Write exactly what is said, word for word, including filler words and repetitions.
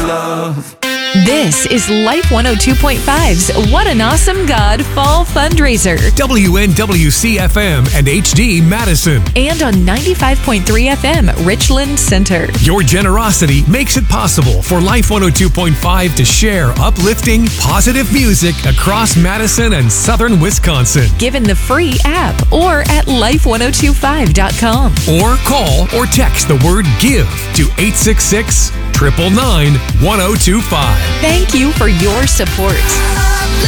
love. This is Life one oh two point five's What an Awesome God Fall Fundraiser. W N W C F M and H D Madison. And on ninety-five point three F M, Richland Center. Your generosity makes it possible for Life one oh two point five to share uplifting, positive music across Madison and southern Wisconsin. Give in the free app or at life one oh two five dot com. Or call or text the word GIVE to eight six six, nine nine nine, one oh two five. Thank you for your support.